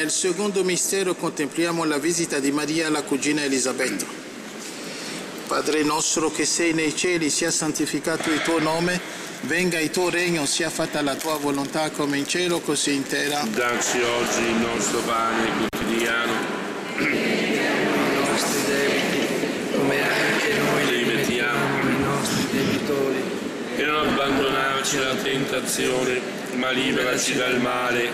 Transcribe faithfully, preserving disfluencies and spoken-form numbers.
Nel secondo mistero contempliamo la visita di Maria alla cugina Elisabetta. Padre nostro che sei nei cieli, sia santificato il tuo nome, venga il tuo regno, sia fatta la tua volontà come in cielo così in terra. Dacci oggi il nostro pane quotidiano, i nostri debiti, come anche noi li rimettiamo ai nostri debitori. e non abbandonarci alla tentazione, ma liberaci dal male.